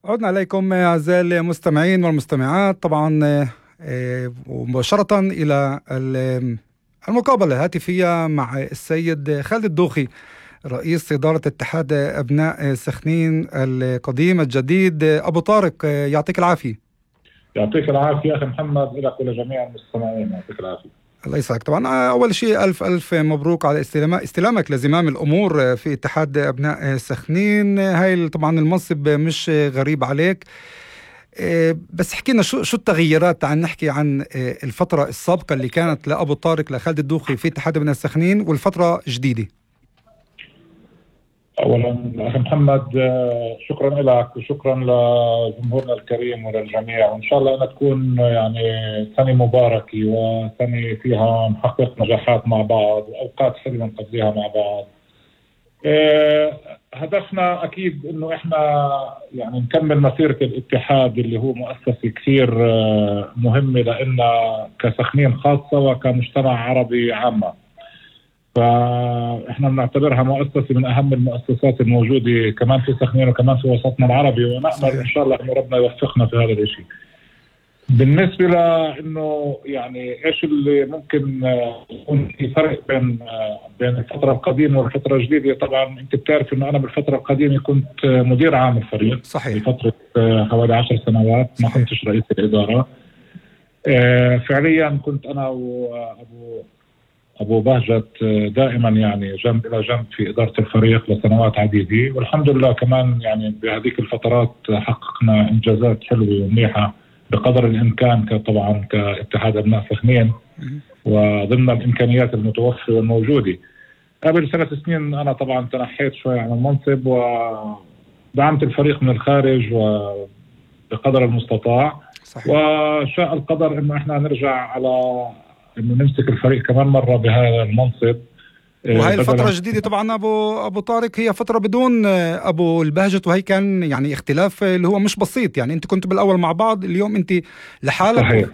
عدنا إليكم أعزائي المستمعين والمستمعات. طبعا مباشرة إلى المقابلة الهاتفية مع السيد خالد الدوخي، رئيس إدارة اتحاد أبناء سخنين القديم الجديد. أبو طارق، يعطيك العافية. يعطيك العافية أخي محمد، لك ولجميع المستمعين يعطيك العافية. الله يسعدك. طبعا أول شيء ألف مبروك على استلامك لزمام الأمور في اتحاد أبناء سخنين. هاي طبعا المنصب مش غريب عليك، بس حكينا شو التغييرات. تعال نحكي عن الفترة السابقة اللي كانت لأبو طارق لخالد الدوخي في اتحاد أبناء سخنين والفترة الجديدة. أولا أخي محمد، شكرا لك وشكرا لجمهورنا الكريم وللجميع، وإن شاء الله أنها تكون يعني سنة مباركة وسنة فيها نحقق نجاحات مع بعض وأوقات حلوة نقضيها مع بعض. هدفنا أكيد أنه إحنا يعني نكمل مسيرة الاتحاد اللي هو مؤسسة كثير مهمة لنا كسخنين خاصة وكمجتمع عربي عامة. فإحنا بنعتبرها مؤسسة من أهم المؤسسات الموجودة كمان في سخنين وكمان في وسطنا العربي، ونأمل إن شاء الله إنه ربنا يوفقنا في هذا الشيء. بالنسبة لإنه يعني إيش اللي ممكن يكون في فرق بين الفترة القديمة والفترة الجديدة. طبعا أنت بتعرف إنه أنا بالفترة القديمة كنت مدير عام الفريق. صحيح. بفترة حوالي 10 سنوات ما كنتش رئيس الإدارة. فعليا كنت أنا وأبو بهجت دائما يعني جنب إلى جنب في إدارة الفريق لسنوات عديدة، والحمد لله كمان يعني بهذيك الفترات حققنا إنجازات حلوة ومنيحة بقدر الإمكان طبعا كاتحاد أبناء سخنين وضمن الإمكانيات المتوفرة والموجودة. قبل 3 سنين أنا طبعا تنحيت شوي عن المنصب ودعمت الفريق من الخارج وبقدر المستطاع. صحيح. وشاء القدر إنه إحنا نرجع على إنه نمسك الفريق كمان مرة بهذا المنصب. وهي الفترة الجديدة طبعا أبو طارق هي فترة بدون أبو البهجت، وهي كان يعني اختلاف اللي هو مش بسيط. يعني أنت كنت بالأول مع بعض، اليوم أنت لحالك. صحيح.